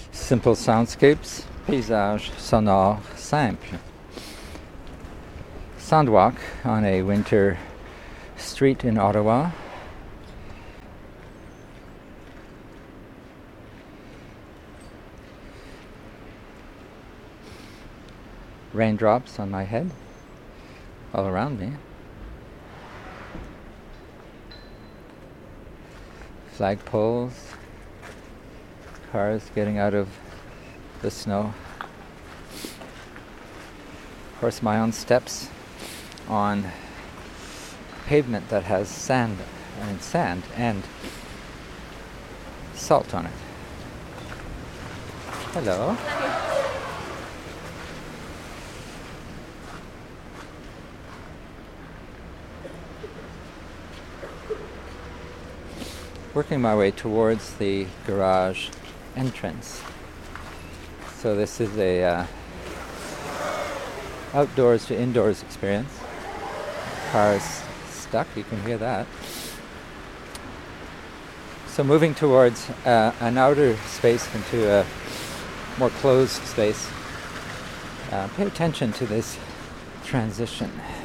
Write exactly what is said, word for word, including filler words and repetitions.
Simple soundscapes, paysage sonore simple. Soundwalk on a winter street in Ottawa. Raindrops on my head, all around me. Flagpoles, cars getting out of the snow. Of course, my own steps on pavement that has sand and sand and salt on it. Hello. Working my way towards the garage entrance. So this is a uh, outdoors to indoors experience. Cars stuck, you can hear that. So moving towards uh, an outer space into a more closed space. Uh, pay attention to this transition.